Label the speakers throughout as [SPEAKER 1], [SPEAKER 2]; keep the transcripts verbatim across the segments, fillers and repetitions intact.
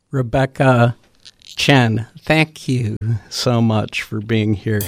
[SPEAKER 1] Rebecca Chen, thank you so much for being here.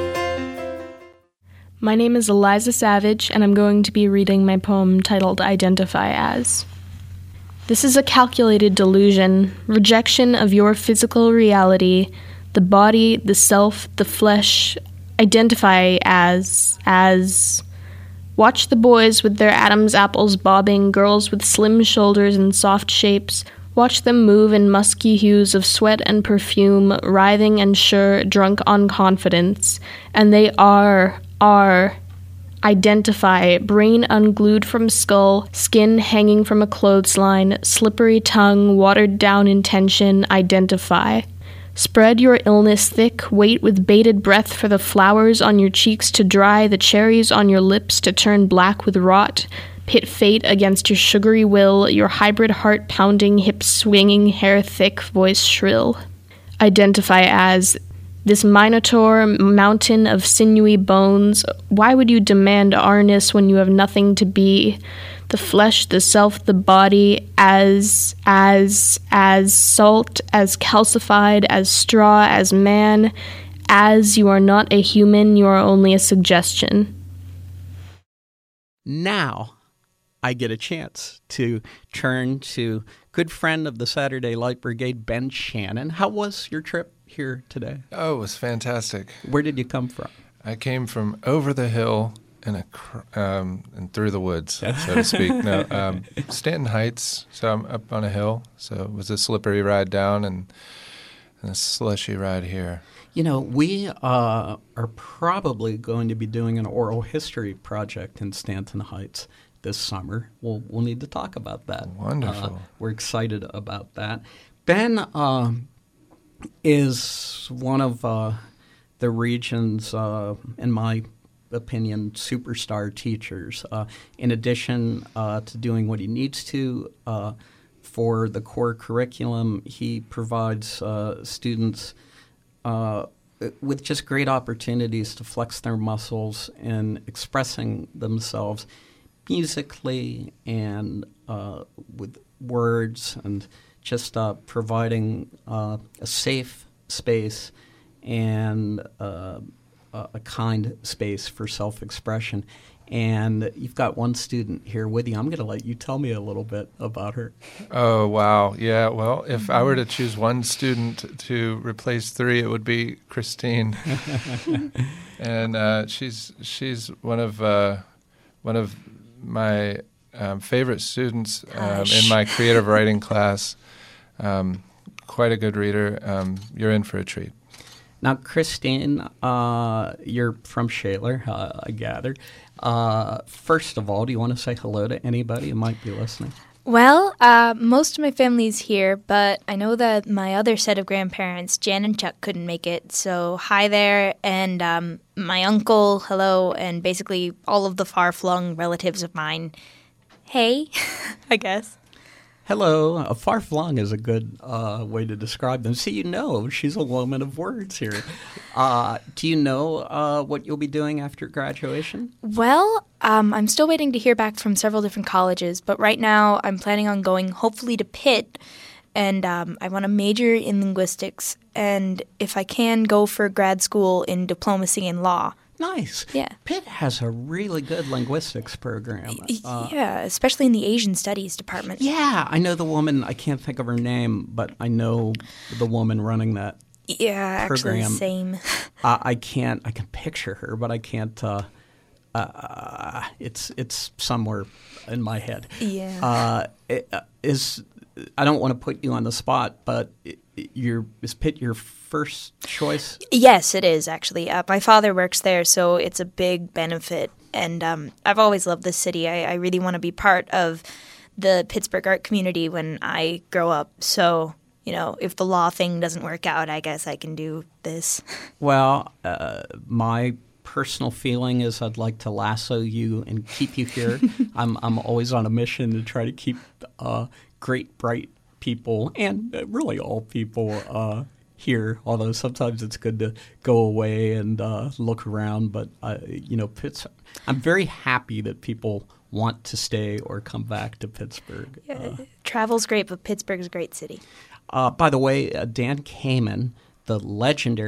[SPEAKER 2] My name is Eliza Savage, and I'm going to be reading my poem titled Identify As. This is a calculated delusion, rejection of your physical reality, the body, the self, the flesh. Identify as, as... Watch the boys with their Adam's apples bobbing, girls with slim shoulders and soft shapes. Watch them move in musky hues of sweat and perfume, writhing and sure, drunk on confidence. And they are, are. Identify, brain unglued from skull, skin hanging from a clothesline, slippery tongue, watered down intention. Identify. Spread your illness thick, wait with bated breath for the flowers on your cheeks to dry, the cherries on your lips to turn black with rot. Pit fate against your sugary will, your hybrid heart pounding, hips swinging, hair thick, voice shrill. Identify as this minotaur mountain of sinewy bones. Why would you demand ourness when you have nothing to be? The flesh, the self, the body, as, as, as salt, as calcified, as straw, as man. As you are not a human, you are only a suggestion.
[SPEAKER 1] Now I get a chance to turn to good friend of the Saturday Light Brigade, Ben Shannon. How was your trip here today?
[SPEAKER 3] Oh, it was fantastic.
[SPEAKER 1] Where did you come from?
[SPEAKER 3] I came from over the hill and a cr- um, and through the woods, so to speak. No, um, Stanton Heights. So I'm up on a hill. So it was a slippery ride down and, and a slushy ride here.
[SPEAKER 1] You know, we uh, are probably going to be doing an oral history project in Stanton Heights this summer. We'll we'll need to talk about that.
[SPEAKER 3] Wonderful.
[SPEAKER 1] Uh, we're excited about that. Ben uh, is one of uh, the region's, uh, in my opinion, superstar teachers. Uh, in addition uh, to doing what he needs to uh, for the core curriculum, he provides uh, students uh, with just great opportunities to flex their muscles in expressing themselves musically and uh, with words, and just uh, providing uh, a safe space and uh, a kind space for self-expression. And you've got one student here with you. I'm going to let you tell me a little bit about her.
[SPEAKER 3] Oh, wow. Yeah, well, if I were to choose one student to replace three, it would be Christine. And uh, she's she's one of uh, one of my um, favorite students um, in my creative writing class. Um, quite a good reader. Um, you're in for a treat.
[SPEAKER 1] Now, Christine, uh, you're from Shaler, uh, I gather. Uh, first of all, do you want to say hello to anybody who might be listening?
[SPEAKER 4] Well, uh, most of my family's here, but I know that my other set of grandparents, Jan and Chuck, couldn't make it. So hi there, and um, my uncle, hello, and basically all of the far-flung relatives of mine. Hey, I guess.
[SPEAKER 1] Hello. Uh, far-flung is a good uh, way to describe them. See, you know, she's a woman of words here. Uh, do you know uh, what you'll be doing after graduation?
[SPEAKER 4] Well, um, I'm still waiting to hear back from several different colleges, but right now I'm planning on going hopefully to Pitt, and um, I want to major in linguistics, and if I can, go for grad school in diplomacy and law.
[SPEAKER 1] Nice.
[SPEAKER 4] Yeah.
[SPEAKER 1] Pitt has a really good linguistics program.
[SPEAKER 4] Uh, yeah, especially in the Asian Studies department.
[SPEAKER 1] Yeah, I know the woman. I can't think of her name, but I know the woman running that
[SPEAKER 4] yeah,
[SPEAKER 1] program.
[SPEAKER 4] Actually, same.
[SPEAKER 1] uh, I can't. I can picture her, but I can't. Uh, uh, it's it's somewhere in my head.
[SPEAKER 4] Yeah.
[SPEAKER 1] Uh, it, uh, is I don't want to put you on the spot, but it, your is Pitt your first choice?
[SPEAKER 4] Yes, it is, actually. Uh, my father works there, so it's a big benefit. And um, I've always loved this city. I, I really want to be part of the Pittsburgh art community when I grow up. So, you know, if the law thing doesn't work out, I guess I can do this.
[SPEAKER 1] Well, uh, my personal feeling is I'd like to lasso you and keep you here. I'm I'm always on a mission to try to keep uh, great, bright people, and really all people, uh, here, although sometimes it's good to go away and uh, look around. But, uh, you know, Pitts, I'm very happy that people want to stay or come back to Pittsburgh.
[SPEAKER 4] Yeah,
[SPEAKER 1] Uh,
[SPEAKER 4] travel's great, but Pittsburgh's a great city.
[SPEAKER 1] uh, by the way, uh, Dan Kamen, the legendary